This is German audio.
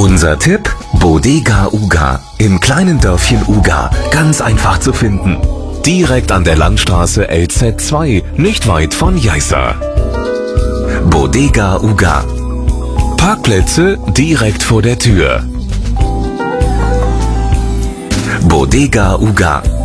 Unser Tipp: Bodega Uga im kleinen Dörfchen Uga, ganz einfach zu finden. Direkt an der Landstraße LZ2, nicht weit von Jeisser. Bodega Uga. Parkplätze direkt vor der Tür. Bodega Uga.